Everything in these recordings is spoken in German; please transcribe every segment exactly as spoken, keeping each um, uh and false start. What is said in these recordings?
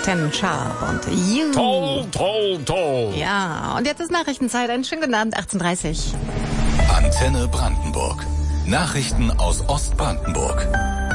Ten Sharp und You. Toll, toll, toll. Ja, und jetzt ist Nachrichtenzeit. Einen schönen guten Abend, achtzehn Uhr dreißig. Antenne Brandenburg. Nachrichten aus Ostbrandenburg.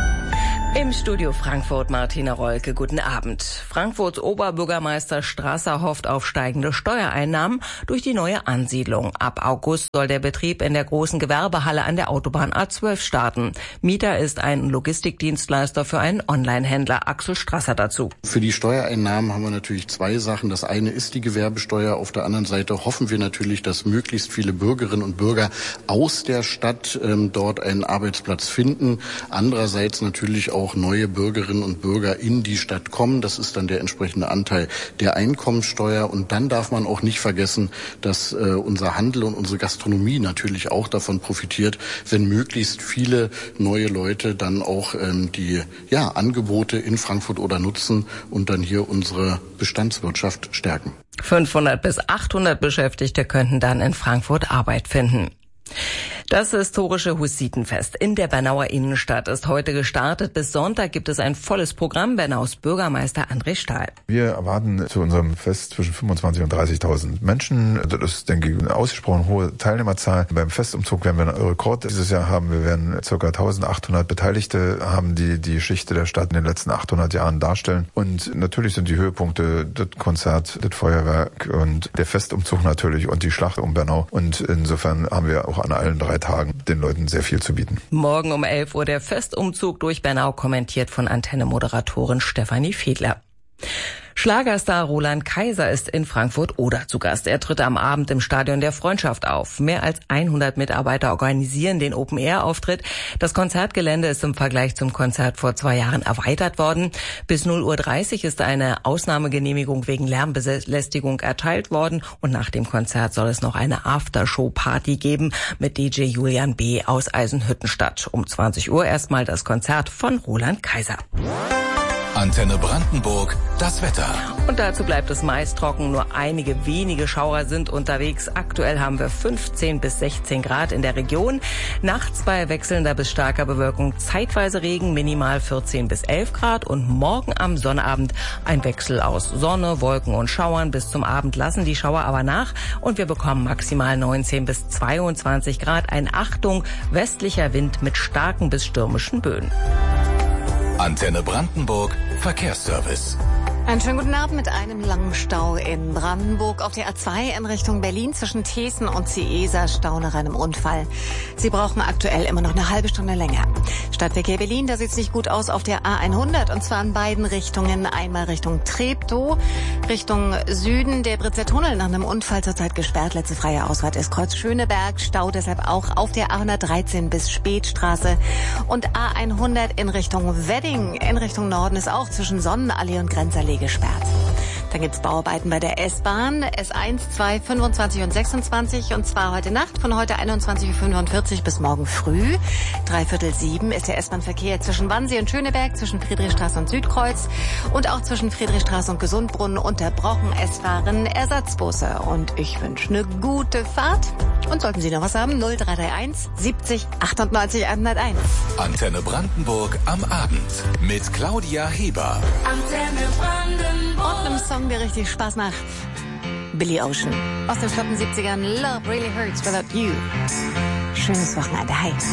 Im Studio Frankfurt Martina Rolke, guten Abend. Frankfurts Oberbürgermeister Strasser hofft auf steigende Steuereinnahmen durch die neue Ansiedlung. Ab August soll der Betrieb in der großen Gewerbehalle an der Autobahn A zwölf starten. Mieter ist ein Logistikdienstleister für einen Online-Händler. Axel Strasser dazu. Für die Steuereinnahmen haben wir natürlich zwei Sachen. Das eine ist die Gewerbesteuer. Auf der anderen Seite hoffen wir natürlich, dass möglichst viele Bürgerinnen und Bürger aus der Stadt ähm, dort einen Arbeitsplatz finden. Andererseits natürlich auch auch neue Bürgerinnen und Bürger in die Stadt kommen. Das ist dann der entsprechende Anteil der Einkommensteuer. Und dann darf man auch nicht vergessen, dass äh, unser Handel und unsere Gastronomie natürlich auch davon profitiert, wenn möglichst viele neue Leute dann auch ähm, die ja, Angebote in Frankfurt oder nutzen und dann hier unsere Bestandswirtschaft stärken. fünfhundert bis achthundert Beschäftigte könnten dann in Frankfurt Arbeit finden. Das historische Hussitenfest in der Bernauer Innenstadt ist heute gestartet. Bis Sonntag gibt es ein volles Programm. Bernaus Bürgermeister André Stahl. Wir erwarten zu unserem Fest zwischen fünfundzwanzigtausend und dreißigtausend Menschen. Das ist, denke ich, eine ausgesprochen hohe Teilnehmerzahl. Beim Festumzug werden wir einen Rekord dieses Jahr haben. Wir werden ca. eintausendachthundert Beteiligte haben, die die Geschichte der Stadt in den letzten achthundert Jahren darstellen. Und natürlich sind die Höhepunkte das Konzert, das Feuerwerk und der Festumzug natürlich und die Schlacht um Bernau. Und insofern haben wir auch an allen drei Tagen den Leuten sehr viel zu bieten. Morgen um elf Uhr der Festumzug durch Bernau, kommentiert von Antenne-Moderatorin Stefanie Fiedler. Schlagerstar Roland Kaiser ist in Frankfurt-Oder zu Gast. Er tritt am Abend im Stadion der Freundschaft auf. Mehr als hundert Mitarbeiter organisieren den Open-Air-Auftritt. Das Konzertgelände ist im Vergleich zum Konzert vor zwei Jahren erweitert worden. Bis null Uhr dreißig ist eine Ausnahmegenehmigung wegen Lärmbelästigung erteilt worden. Und nach dem Konzert soll es noch eine Aftershow-Party geben mit D J Julian B. aus Eisenhüttenstadt. Um zwanzig Uhr erstmal das Konzert von Roland Kaiser. Antenne Brandenburg, das Wetter. Und dazu bleibt es meist trocken. Nur einige wenige Schauer sind unterwegs. Aktuell haben wir fünfzehn bis sechzehn Grad in der Region. Nachts bei wechselnder bis starker Bewölkung zeitweise Regen, minimal vierzehn bis elf Grad. Und morgen am Sonnabend ein Wechsel aus Sonne, Wolken und Schauern. Bis zum Abend lassen die Schauer aber nach. Und wir bekommen maximal neunzehn bis zweiundzwanzig Grad. Ein Achtung, westlicher Wind mit starken bis stürmischen Böen. Antenne Brandenburg, Verkehrsservice. Einen schönen guten Abend mit einem langen Stau in Brandenburg auf der A zwei in Richtung Berlin zwischen Thesen und Ciesa. Stau nach einem Unfall. Sie brauchen aktuell immer noch eine halbe Stunde länger. Stadtverkehr Berlin, da sieht es nicht gut aus auf der A hundert und zwar in beiden Richtungen. Einmal Richtung Treptow, Richtung Süden. Der Britzer Tunnel nach einem Unfall zurzeit gesperrt. Letzte freie Ausfahrt ist Kreuz Schöneberg. Stau deshalb auch auf der A hundertdreizehn bis Spätstraße. Und A hundert in Richtung Wedding. In Richtung Norden ist auch zwischen Sonnenallee und Grenzallee gesperrt. Dann gibt's Bauarbeiten bei der S-Bahn, S eins, zwei, fünfundzwanzig und sechsundzwanzig und zwar heute Nacht von heute einundzwanzig Uhr fünfundvierzig bis morgen früh. Dreiviertel sieben ist der S-Bahn-Verkehr zwischen Wannsee und Schöneberg, zwischen Friedrichstraße und Südkreuz und auch zwischen Friedrichstraße und Gesundbrunnen unterbrochen. Es fahren Ersatzbusse und ich wünsche eine gute Fahrt. Und sollten Sie noch was haben, null drei drei eins siebzig achtundneunzig hunderteins. Antenne Brandenburg am Abend mit Claudia Heber. Antenne Brandenburg. Und einem Song, der richtig Spaß macht. Billy Ocean. Aus den flotten siebzigern. Love really hurts without you. Schönes Wochenende. Hi.